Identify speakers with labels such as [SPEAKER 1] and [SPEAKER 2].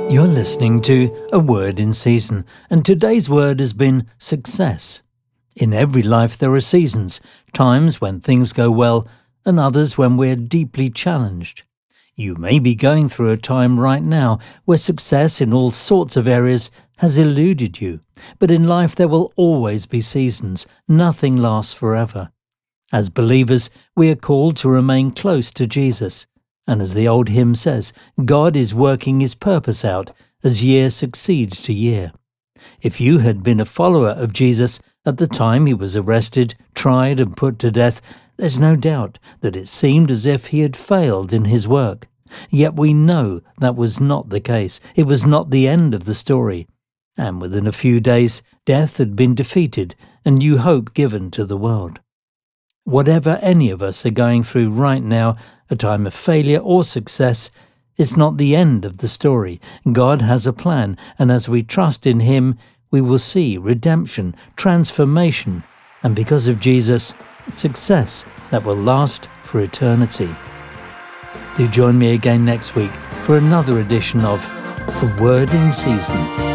[SPEAKER 1] You're listening to A Word in Season, and today's word has been success. In every life there are seasons, times when things go well, and others when we're deeply challenged. You may be going through a time right now where success in all sorts of areas has eluded you, but in life there will always be seasons. Nothing lasts forever. As believers, we are called to remain close to Jesus. And as the old hymn says, God is working his purpose out as year succeeds to year. If you had been a follower of Jesus at the time he was arrested, tried and put to death, there's no doubt that it seemed as if he had failed in his work. Yet we know that was not the case. It was not the end of the story. And within a few days, death had been defeated and new hope given to the world. Whatever any of us are going through right now, a time of failure or success, is not the end of the story. God has a plan, and as we trust in him, we will see redemption, transformation, and because of Jesus, success that will last for eternity. Do join me again next week for another edition of A Word in Season.